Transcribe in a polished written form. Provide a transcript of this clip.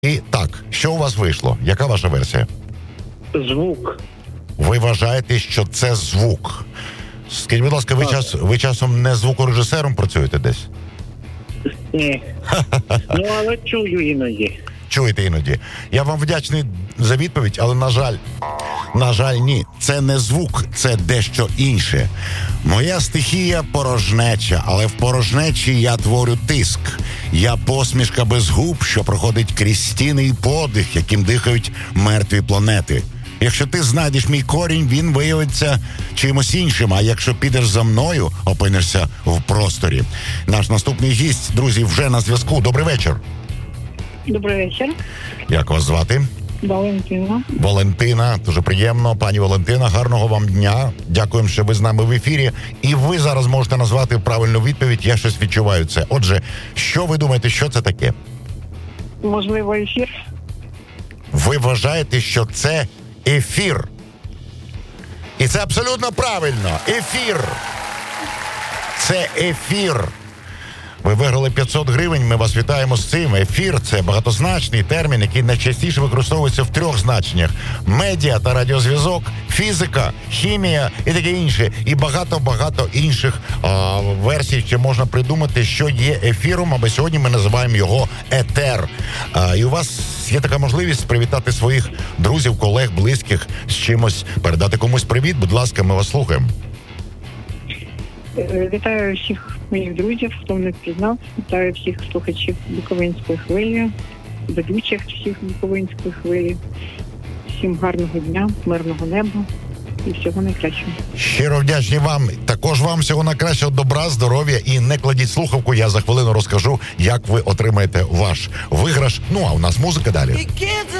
І так, що у вас вийшло? Яка ваша версія? Звук. Ви вважаєте, що це звук? Скажіть, будь ласка, ви часом не звукорежисером працюєте десь? Ні. Ну, але чую іноді. Чуєте іноді. Я вам вдячний за відповідь, але, на жаль, ні. Це не звук, це дещо інше. Моя стихія – порожнеча, але в порожнечі я творю тиск. Я посмішка без губ, що проходить крізь стіни і подих, яким дихають мертві планети. Якщо ти знайдеш мій корінь, він виявиться чимось іншим, а якщо підеш за мною, опинишся в просторі. Наш наступний гість, друзі, вже на зв'язку. Добрий вечір. Добрий вечір. Як вас звати? Валентина. Валентина, дуже приємно. Пані Валентина, гарного вам дня. Дякуємо, що ви з нами в ефірі. І ви зараз можете назвати правильну відповідь. Я щось відчуваю це. Отже, що ви думаєте, що це таке? Можливо, ефір? Ви вважаєте, що це ефір. І це абсолютно правильно. Ефір. Це ефір. Ви виграли 500 гривень, ми вас вітаємо з цим. Ефір – це багатозначний термін, який найчастіше використовується в 3 значеннях. Медіа та радіозв'язок, фізика, хімія і таке інше. І багато-багато інших версій ще можна придумати, що є ефіром, аби сьогодні ми називаємо його етер. І у вас є така можливість привітати своїх друзів, колег, близьких з чимось, передати комусь привіт. Будь ласка, ми вас слухаємо. Вітаю всіх моїх друзів, хто мене впізнав. Вітаю всіх слухачів Буковинської хвилі, ведучих всіх Буковинської хвилі. Всім гарного дня, мирного неба і всього найкращого. Щиро вдячні вам. Також вам всього найкращого, добра, здоров'я і не кладіть слухавку. Я за хвилину розкажу, як ви отримаєте ваш виграш. Ну, а у нас музика далі.